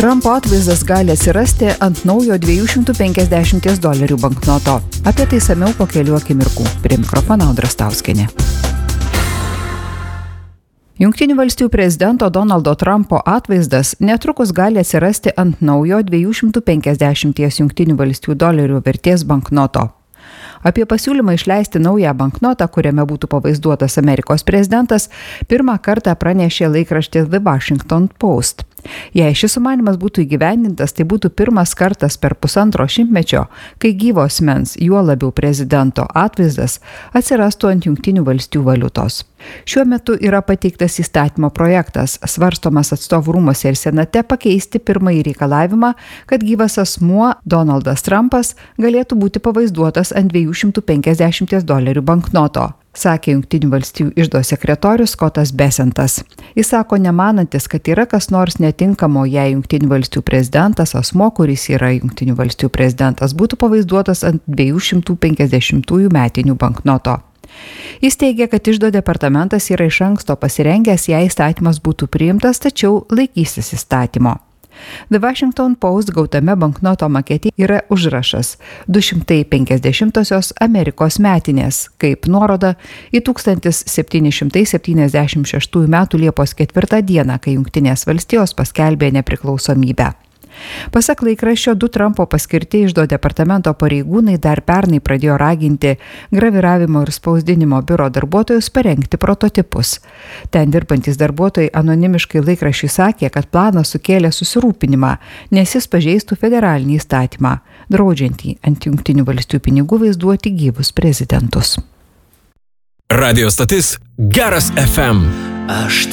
Trumpo atvaizdas gali atsirasti ant naujo $250 banknoto. Apie tai samiau po kelių akimirkų. Prie mikrofono Audra Stauskienė. Jungtinių valstijų prezidento Donaldo Trumpo atvaizdas netrukus gali atsirasti ant naujo $250 Jungtinių valstijų dolerių vertės banknoto. Apie pasiūlymą išleisti naują banknotą, kuriame būtų pavaizduotas Amerikos prezidentas, pirmą kartą pranešė laikraštis The Washington Post. Jei šis sumanymas būtų įgyvendintas, tai būtų pirmas kartas per 1,5 šimtmečio, kai gyvo asmens, juo labiau prezidento atvaizdas atsirastų ant Jungtinių valstijų valiutos. Šiuo metu yra pateiktas įstatymo projektas, svarstomas atstovų rūmuose ir senate pakeisti pirmąjį reikalavimą, kad gyvas asmuo Donaldas Trumpas galėtų būti pavaizduotas ant $250 banknoto, sakė Jungtinių valstijų iždo sekretorius Scottas Bessentas. Jis sako nemanantis, kad yra kas nors netinkamo, jei Jungtinių valstijų prezidentas, asmuo, kuris yra Jungtinių valstijų prezidentas, būtų pavaizduotas ant 250 metinių banknoto. Jis teigia, kad iždo departamentas yra iš anksto pasirengęs, jei įstatymas būtų priimtas, tačiau laikysis įstatymo. The Washington Post gautame banknoto makete yra užrašas 250-osios Amerikos metinės, kaip nuoroda į 1776 m. Liepos 4 dieną, kai Jungtinės valstijos paskelbė nepriklausomybę. Pasak laikraščio, 2 Trumpo paskirti iždo departamento pareigūnai dar pernai pradėjo raginti graviravimo ir spausdinimo biuro darbuotojus parengti prototipus. Ten dirbantys darbuotojai anonimiškai laikraščiui sakė, kad planas sukėlė susirūpinimą, nes jis pažeistų federalinį įstatymą, draudžiantį ant Jungtinių valstijų pinigų vaizduoti gyvus prezidentus. Radio stotis Geras FM. Aš